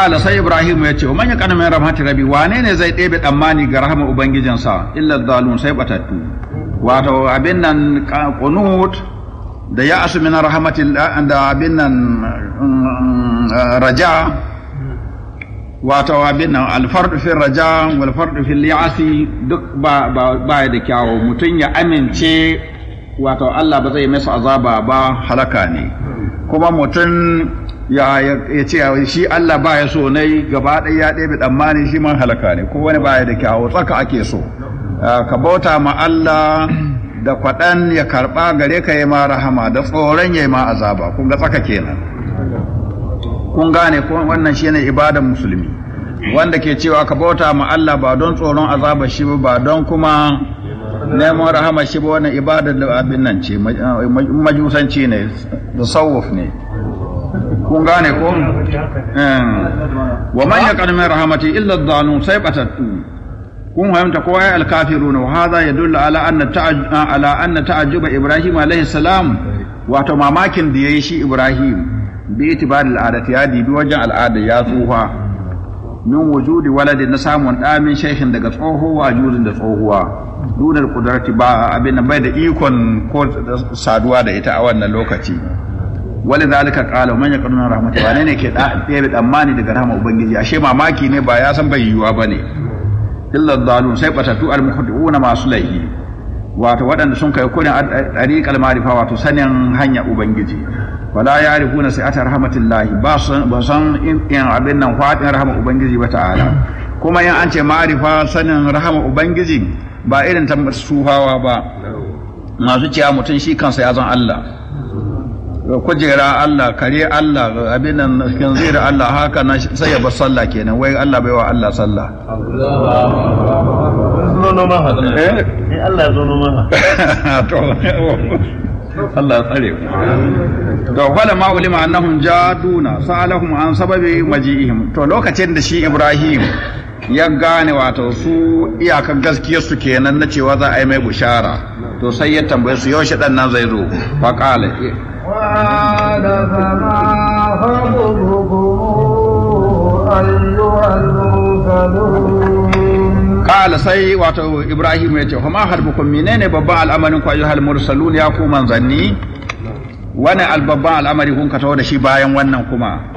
qala sai ibrahim ya ce man yaqana min rahmatir rabbi wane ne zai ɗebe tsammani ga rahama ubangijinsa illa dhalun sai batattu wato abin nan qunut da ya asu min rahmatil da abin nan raja wato abin nan alfardu fi raja wal fardu fi ya'si duk ba da kyawu mutun ya amince wato Allah ba zai masa azaba ba halaka ne kuma mutun ya ce shi Allah ba ya so ne gaba ɗaya ya ɗebe tsammani shi man halaka ne ko wani ba ya da kyawu tsaka ake so ka bauta ma Allah da kwaɗan ya karɓa gare ka yi ma rahama da tsoron ya yi ma azaba kun ga tsaka kenan kun gane ko wannan shi ne ibadan musulmi wanda ke cewa ka bauta ma Allah ba don tsoron azaba shi ba don kuma neman rahama shi ba wannan ibadar da abin nan ce majusanci ne da sawuf ne kun gane ko wa man yaqan min rahmati illa adh-dhalun sai batattu kun fahimta ko ay al-kafiruna wa hadha yadullu ala anna ta'ajjuba ibrahim alayhi salam wato mamakin da yayi shi ibrahim bi itibar al-adati ya dibi wajen al'ada ya tsufa min wujudi waladin na samun da min shaykhin daga tsohuwa juzin da tsohuwa dunar kudarati ba abin bai da ikon ko saduwa da ita a wannan lokaci walidhalika qala man yaquluna rahmatu wa ne ke da ɗebe tsammani daga rahama ubangiji ashe mamaki ne ba ya san bai yiwuwa bane illa dhalun sai batatu al-mukhdi'una masu laihi wato waɗanda sun kai kurin tariqal marifa wato sanin hanya ubangiji wala ya'rifuna sa'ata rahmatillahi ba san in abin nan fadin rahama ubangiji ba ta'ala kuma in an ce ma'rifa sanin rahama ubangiji ba irin ta suhawa ba masu ciya mutun shi kansa ya zan Allah kujera Allah kare Allah abin nan kinzira Allah haka na sai ya bar sallah kenan wai Allah bai wa Allah sallah zono ma hada Allah zono ma to Allah tsare to wala ma ulima annahum jaduna sa'alahum an sababi maji'ihim to lokacin da shi Ibrahim ya gane wato su iyakan gaskiyar su kenan na cewa za a yi mai bushara to sai ya tambaye su yaushe dan nan zai zo fa qala قال فما خطبكم أيها المرسلون قال سي واتو إبراهيم يتي فما خطبكم منين بابا الأمر أيها المرسلون يا كو منزني وانا البابا الأمر كن كتو da shi bayan wannan kuma